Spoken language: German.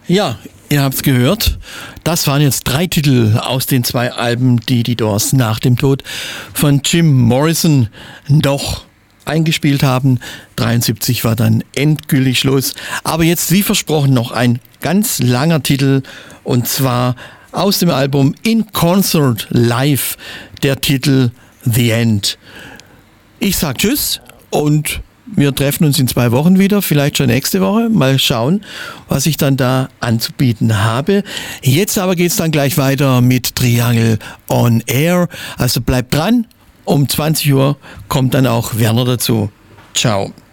Ja, ihr habt's gehört. Das waren jetzt 3 Titel aus den 2 Alben, die die Doors nach dem Tod von Jim Morrison noch eingespielt haben. 73 war dann endgültig Schluss. Aber jetzt, wie versprochen, noch ein ganz langer Titel, und zwar aus dem Album In Concert Live, der Titel The End. Ich sag Tschüss und wir treffen uns in 2 Wochen wieder, vielleicht schon nächste Woche. Mal schauen, was ich dann da anzubieten habe. Jetzt aber geht's dann gleich weiter mit Triangle on Air. Also bleibt dran. Um 20 Uhr kommt dann auch Werner dazu. Ciao.